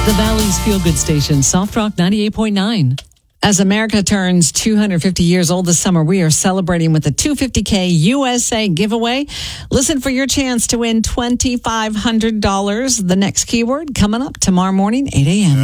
The Valley's Feel Good Station, Soft Rock 98.9. As America turns 250 years old this summer, we are celebrating with the $250K USA giveaway. Listen for your chance to win $2,500. The next keyword coming up tomorrow morning, 8 a.m.